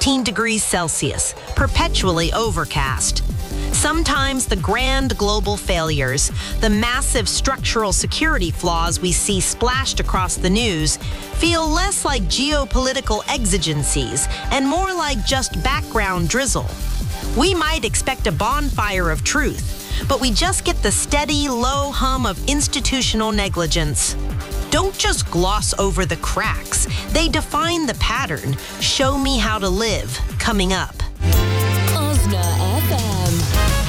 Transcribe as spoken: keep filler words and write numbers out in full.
sixteen degrees Celsius, perpetually overcast. Sometimes the grand global failures, the massive structural security flaws we see splashed across the news, feel less like geopolitical exigencies and more like just background drizzle. We might expect a bonfire of truth, but we just get the steady, low hum of institutional negligence. Don't just gloss over the cracks. They define the pattern. Show me how to live, coming up. Osna